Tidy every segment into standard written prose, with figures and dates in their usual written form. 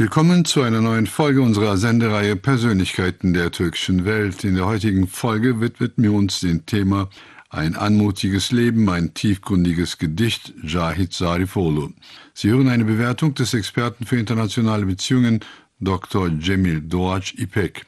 Willkommen zu einer neuen Folge unserer Sendereihe Persönlichkeiten der türkischen Welt. In der heutigen Folge widmen wir uns dem Thema Ein anmutiges Leben, ein tiefgründiges Gedicht, Cahit Zarifoğlu. Sie hören eine Bewertung des Experten für internationale Beziehungen, Dr. Cemil Doğaç İpek.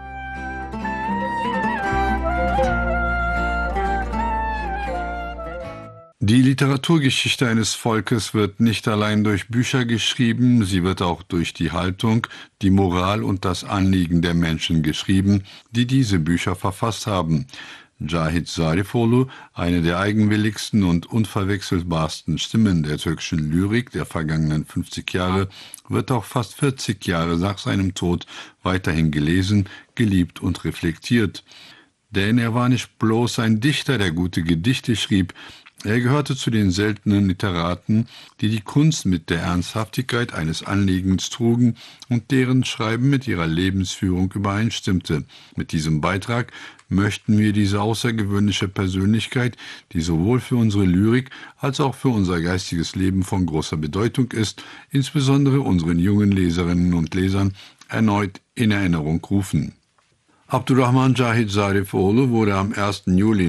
Die Literaturgeschichte eines Volkes wird nicht allein durch Bücher geschrieben, sie wird auch durch die Haltung, die Moral und das Anliegen der Menschen geschrieben, die diese Bücher verfasst haben. Cahit Zarifoğlu, eine der eigenwilligsten und unverwechselbarsten Stimmen der türkischen Lyrik der vergangenen 50 Jahre, wird auch fast 40 Jahre nach seinem Tod weiterhin gelesen, geliebt und reflektiert. Denn er war nicht bloß ein Dichter, der gute Gedichte schrieb, er gehörte zu den seltenen Literaten, die die Kunst mit der Ernsthaftigkeit eines Anliegens trugen und deren Schreiben mit ihrer Lebensführung übereinstimmte. Mit diesem Beitrag möchten wir diese außergewöhnliche Persönlichkeit, die sowohl für unsere Lyrik als auch für unser geistiges Leben von großer Bedeutung ist, insbesondere unseren jungen Leserinnen und Lesern, erneut in Erinnerung rufen. Abdurrahman Cahit Zarifoğlu wurde am 1. Juli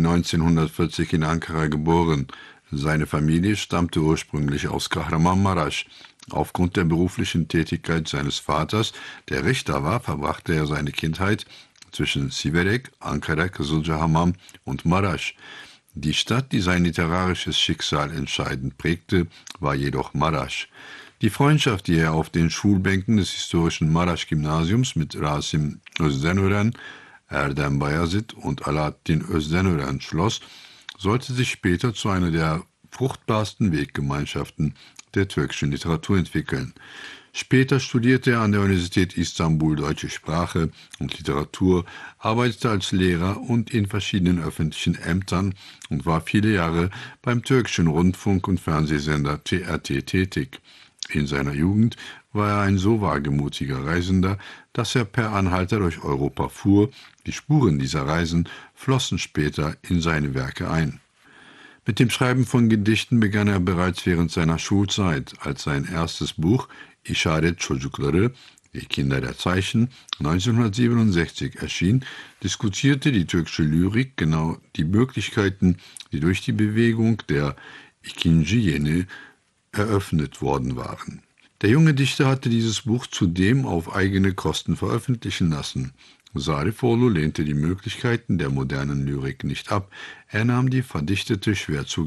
1940 in Ankara geboren. Seine Familie stammte ursprünglich aus Kahramanmaraş. Aufgrund der beruflichen Tätigkeit seines Vaters, der Richter war, verbrachte er seine Kindheit zwischen Siverek, Ankara, Kızılcahamam und Maraş. Die Stadt, die sein literarisches Schicksal entscheidend prägte, war jedoch Maraş. Die Freundschaft, die er auf den Schulbänken des historischen Maraş-Gymnasiums mit Rasim Özdenören, Erdem Bayazit und Alaaddin Özdenören schloss, sollte sich später zu einer der fruchtbarsten Weggemeinschaften der türkischen Literatur entwickeln. Später studierte er an der Universität Istanbul Deutsche Sprache und Literatur, arbeitete als Lehrer und in verschiedenen öffentlichen Ämtern und war viele Jahre beim türkischen Rundfunk- und Fernsehsender TRT tätig. In seiner Jugend war er ein so wagemutiger Reisender, dass er per Anhalter durch Europa fuhr. Die Spuren dieser Reisen flossen später in seine Werke ein. Mit dem Schreiben von Gedichten begann er bereits während seiner Schulzeit, als sein erstes Buch İşaret Çocukları, die Kinder der Zeichen, 1967 erschien, diskutierte die türkische Lyrik genau die Möglichkeiten, die durch die Bewegung der İkinci Yeni eröffnet worden waren. Der junge Dichter hatte dieses Buch zudem auf eigene Kosten veröffentlichen lassen. Zarifoğlu lehnte die Möglichkeiten der modernen Lyrik nicht ab, er nahm die verdichtete, schwer